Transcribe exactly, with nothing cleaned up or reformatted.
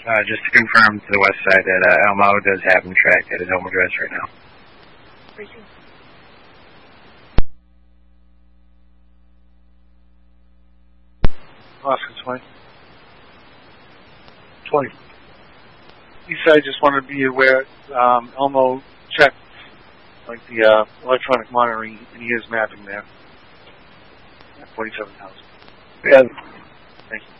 Uh, just to confirm to the west side that uh, Elmo does have him tracked at his home address right now. Appreciate it. Oscar twenty. twenty. Eastside just wanted to be aware, um, Elmo checked, like, the uh, electronic monitoring, and he is mapping there. At forty-seven thousand. Yeah. Thank you.